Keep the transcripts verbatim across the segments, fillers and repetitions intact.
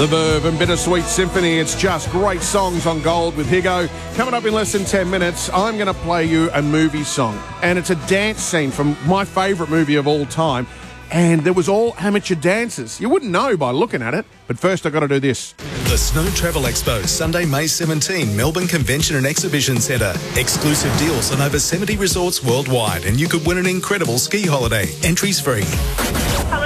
The Verve and Bittersweet Symphony. It's just great songs on Gold with Higo. Coming up in less than ten minutes, I'm going to play you a movie song. And it's a dance scene from my favourite movie of all time. And there was all amateur dancers. You wouldn't know by looking at it. But first, I've got to do this. The Snow Travel Expo, Sunday, May seventeenth, Melbourne Convention and Exhibition Centre. Exclusive deals on over seventy resorts worldwide, and you could win an incredible ski holiday. Entries free. Hello.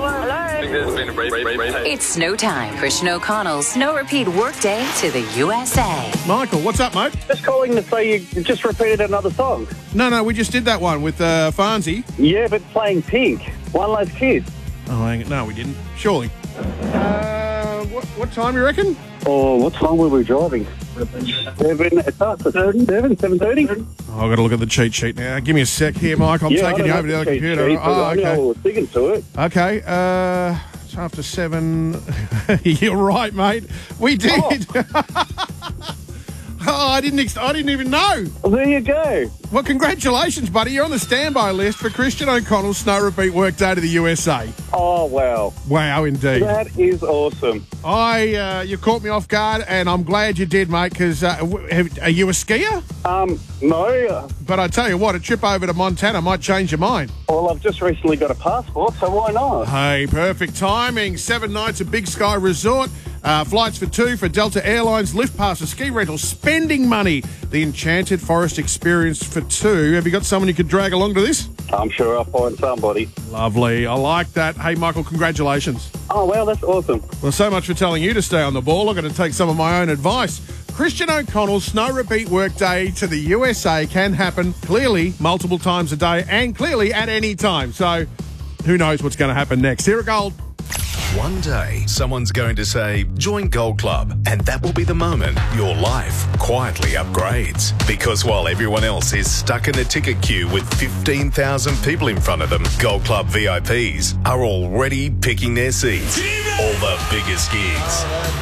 It's snow time. Christian O'Connell's Snow Repeat Workday to the U S A. Michael, what's up, mate? Just calling to say you just repeated another song. No, no, we just did that one with uh, Farnsey. Yeah, but playing Pink. One Last Kiss. Oh, hang on. No, we didn't. Surely. Uh, what, what time you reckon? Oh, what time were we driving? Seven, it's after thirty, seven, seven thirty. Oh, I've got to look at the cheat sheet now. Give me a sec here, Mike. I'm yeah, taking you over to the other computer. Sheet, oh, I okay. know I was thinking to it. Okay, uh, it's after seven. You're right, mate. We did. Oh. Oh, I didn't. Ex- I didn't even know. Well, there you go. Well, congratulations, buddy. You're on the standby list for Christian O'Connell's Snow Repeat Workday to the U S A. Oh wow! Wow, indeed. That is awesome. I uh, you caught me off guard, and I'm glad you did, mate. Because uh, are you a skier? Um, no. But I tell you what, a trip over to Montana might change your mind. Well, I've just recently got a passport, so why not? Hey, perfect timing. Seven nights at Big Sky Resort. Uh, flights for two for Delta Airlines, lift passes, ski rentals, spending money. The Enchanted Forest experience for two. Have you got someone you could drag along to this? I'm sure I'll find somebody. Lovely. I like that. Hey, Michael, congratulations. Oh, wow, that's awesome. Well, so much for telling you to stay on the ball. I'm going to take some of my own advice. Christian O'Connell's Snow Repeat Workday to the U S A can happen clearly multiple times a day and clearly at any time. So who knows what's going to happen next. Here at Gold. One day, someone's going to say, join Gold Club, and that will be the moment your life quietly upgrades. Because while everyone else is stuck in a ticket queue with fifteen thousand people in front of them, Gold Club V I Ps are already picking their seats. All the biggest gigs.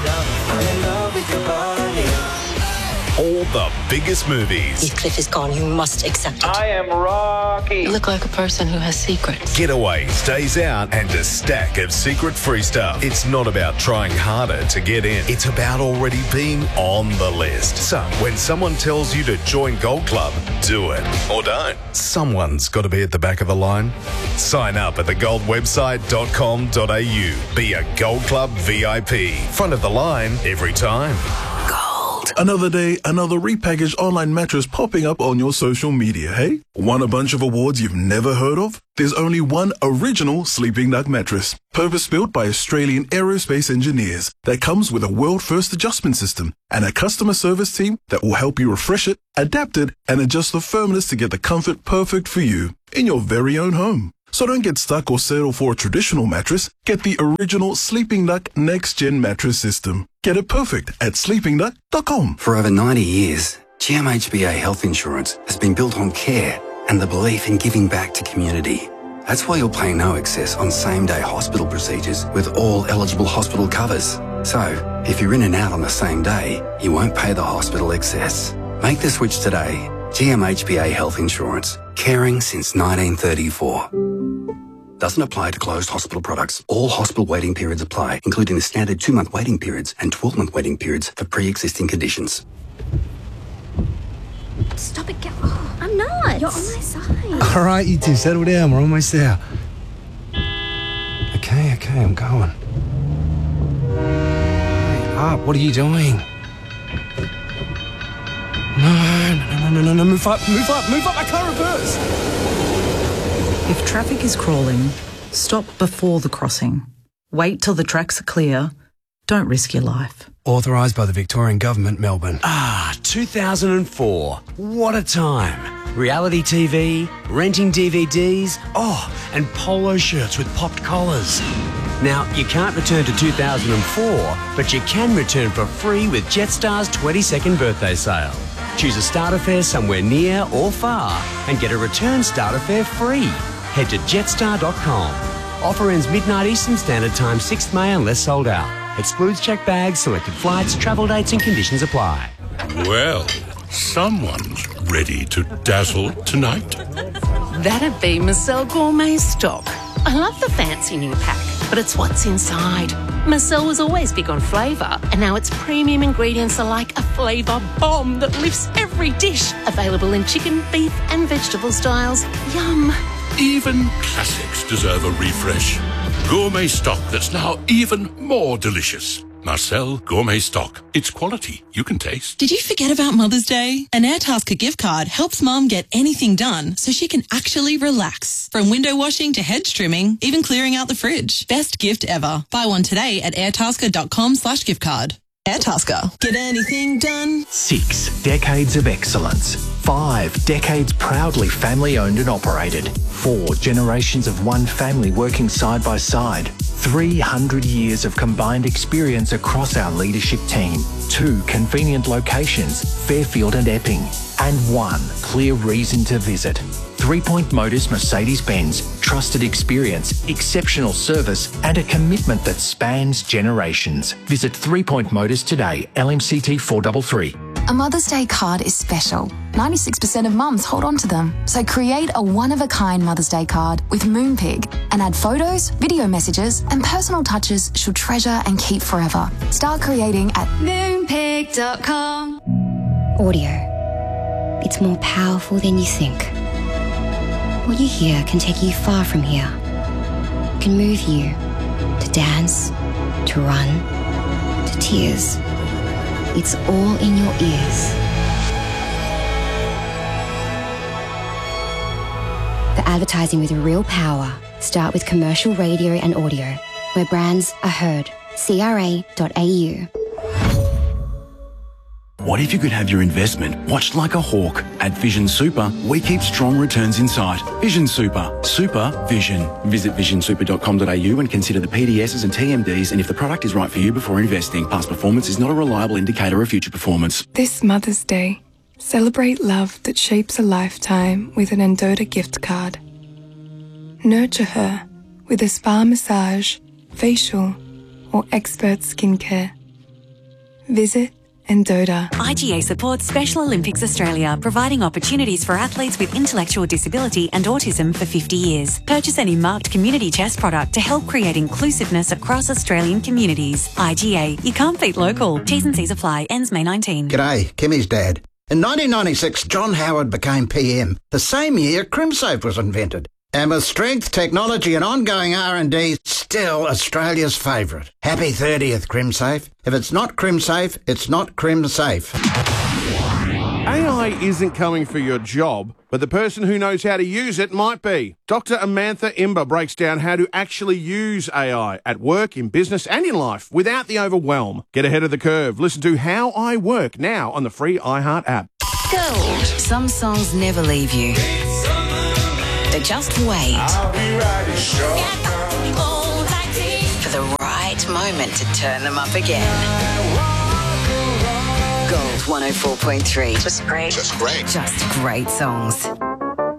All the biggest movies. Heathcliff is gone. You must accept it. I am Rocky. You look like a person who has secrets. Getaways, days out, and a stack of secret free stuff. It's not about trying harder to get in. It's about already being on the list. So, when someone tells you to join Gold Club, do it. Or don't. Someone's got to be at the back of the line. Sign up at the gold website dot com dot a u. Be a Gold Club V I P. Front of the line every time. Another day, another repackaged online mattress popping up on your social media, hey? Want a bunch of awards you've never heard of? There's only one original Sleeping Duck mattress, purpose-built by Australian aerospace engineers, that comes with a world-first adjustment system and a customer service team that will help you refresh it, adapt it, and adjust the firmness to get the comfort perfect for you in your very own home. So don't get stuck or settle for a traditional mattress. Get the original Sleeping Duck Next Gen mattress system. Get it perfect at sleeping duck dot com. For over ninety years, G M H B A Health Insurance has been built on care and the belief in giving back to community. That's why you'll pay no excess on same-day hospital procedures with all eligible hospital covers. So, if you're in and out on the same day, you won't pay the hospital excess. Make the switch today. G M H B A Health Insurance. Caring since nineteen thirty-four. Doesn't apply to closed hospital products. All hospital waiting periods apply, including the standard two-month waiting periods and twelve-month waiting periods for pre-existing conditions. Stop it, get oh, I'm not. You're on my side. All right, you two, settle down. We're almost there. Okay, okay, I'm going. Hurry up, what are you doing? No, no, no, no, no, no, move up, move up, move up, I can't reverse. If traffic is crawling, stop before the crossing. Wait till the tracks are clear. Don't risk your life. Authorised by the Victorian Government, Melbourne. Ah, two thousand four. What a time. Reality T V, renting D V Ds, oh, and polo shirts with popped collars. Now, you can't return to two thousand four, but you can return for free with Jetstar's twenty-second birthday sale. Choose a starter fare somewhere near or far and get a return starter fare free. Head to jetstar dot com. Offer ends midnight Eastern Standard Time, sixth May unless sold out. Excludes checked bags, selected flights, travel dates and conditions apply. Well, someone's ready to dazzle tonight. That'd be Marcel Gourmet stock. I love the fancy new pack, but it's what's inside. Marcel was always big on flavour, and now its premium ingredients are like a flavour bomb that lifts every dish. Available in chicken, beef and vegetable styles. Yum. Even classics deserve a refresh. Gourmet stock that's now even more delicious. Marcel Gourmet Stock. It's quality you can taste. Did you forget about Mother's Day? An Airtasker gift card helps Mum get anything done so she can actually relax. From window washing to hedge trimming, even clearing out the fridge. Best gift ever. Buy one today at airtasker.com slash gift card. Airtasker. Get anything done? Six decades of excellence. Five decades proudly family-owned and operated. Four generations of one family working side by side. three hundred years of combined experience across our leadership team. Two convenient locations, Fairfield and Epping. And one clear reason to visit. Three Point Motors Mercedes-Benz. Trusted experience, exceptional service, and a commitment that spans generations. Visit Three Point Motors today, L M C T four three three. A Mother's Day card is special. ninety-six percent of mums hold on to them. So create a one-of-a-kind Mother's Day card with Moonpig and add photos, video messages, and personal touches she'll treasure and keep forever. Start creating at moonpig dot com. Audio. It's more powerful than you think. What you hear can take you far from here. It can move you to dance, to run, to tears. It's all in your ears. For advertising with real power, start with commercial radio and audio, where brands are heard. C R A dot A U. What if you could have your investment watched like a hawk? At Vision Super, we keep strong returns in sight. Vision Super. Super Vision. Visit vision super dot com dot a u and consider the P D Ss and T M Ds and if the product is right for you before investing. Past performance is not a reliable indicator of future performance. This Mother's Day, celebrate love that shapes a lifetime with an Endota gift card. Nurture her with a spa massage, facial, or expert skincare. Visit Endota. I G A supports Special Olympics Australia, providing opportunities for athletes with intellectual disability and autism for fifty years. Purchase any marked community chest product to help create inclusiveness across Australian communities. I G A, you can't beat local. T's and C's apply. Ends May nineteenth. G'day, Kimmy's dad. In nineteen ninety-six, John Howard became P M. The same year, CrimSafe was invented. And with strength, technology and ongoing R and D, still Australia's favourite. Happy thirtieth, CrimSafe. If it's not CrimSafe, it's not CrimSafe. A I isn't coming for your job, but the person who knows how to use it might be. Doctor Amantha Imber breaks down how to actually use A I at work, in business and in life without the overwhelm. Get ahead of the curve. Listen to How I Work now on the free iHeart app. Gold. Some songs never leave you. They just wait for the right moment to turn them up again. Gold one oh four point three. Just great. Just great. Just great songs.